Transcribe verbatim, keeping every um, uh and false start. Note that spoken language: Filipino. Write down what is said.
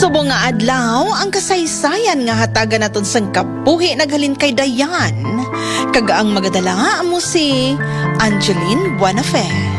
Subong nga adlaw ang kasaysayan nga hatagan naton sang kabuhi naghalin kay Dayan. Kagaang magadala mo si Angeline Buenafe.